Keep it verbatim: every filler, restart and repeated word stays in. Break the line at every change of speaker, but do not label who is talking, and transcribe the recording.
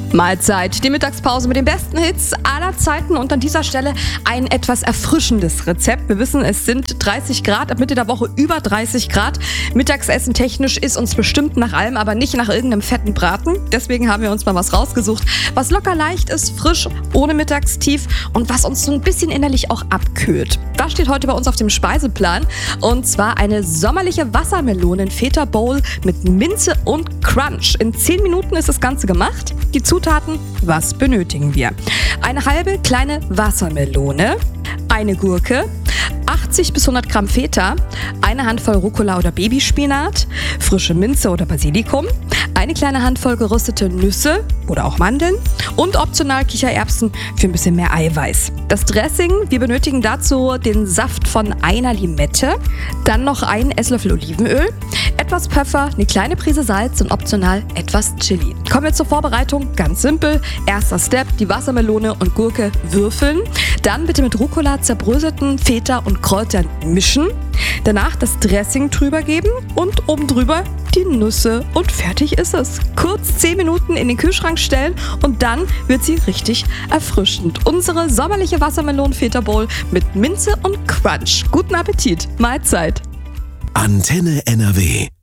Mahlzeit, die Mittagspause mit den besten Hits aller Zeiten und an dieser Stelle ein etwas erfrischendes Rezept. Wir wissen, es sind dreißig Grad, ab Mitte der Woche über dreißig Grad. Mittagsessen technisch ist uns bestimmt nach allem, aber nicht nach irgendeinem fetten Braten. Deswegen haben wir uns mal was rausgesucht, was locker leicht ist, frisch, ohne Mittagstief und was uns so ein bisschen innerlich auch abkühlt. Das steht heute bei uns auf dem Speiseplan und zwar eine sommerliche Wassermelonen-Feta-Bowl mit Minze und Crunch. In zehn Minuten ist das Ganze gemacht. Die Zutaten, was benötigen wir? Eine halbe kleine Wassermelone, eine Gurke, achtzig bis hundert Gramm Feta, eine Handvoll Rucola oder Babyspinat, frische Minze oder Basilikum, eine kleine Handvoll geröstete Nüsse oder auch Mandeln und optional Kichererbsen für ein bisschen mehr Eiweiß. Das Dressing, wir benötigen dazu den Saft von einer Limette, dann noch einen Esslöffel Olivenöl, etwas Pfeffer, eine kleine Prise Salz und optional etwas Chili. Kommen wir zur Vorbereitung, ganz simpel. Erster Step, die Wassermelone und Gurke würfeln, dann bitte mit Rucola, zerbröselten Feta und Kräutern mischen, danach das Dressing drüber geben und oben drüber die Nüsse und fertig ist es. Kurz zehn Minuten in den Kühlschrank stellen und dann wird sie richtig erfrischend. Unsere sommerliche Wassermelonen-Feta-Bowl mit Minze und Crunch. Guten Appetit, Mahlzeit!
Antenne N R W